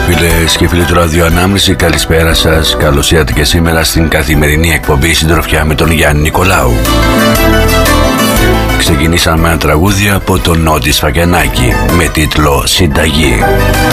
Φίλες και φίλοι του Ραδιοανάμνηση, καλησπέρα σας. Καλώς ήρθατε και σήμερα στην καθημερινή εκπομπή Συντροφιά με τον Γιάννη Νικολάου. Ξεκινήσαμε ένα τραγούδι από τον Νότι Σφακιανάκη με τίτλο Συνταγή.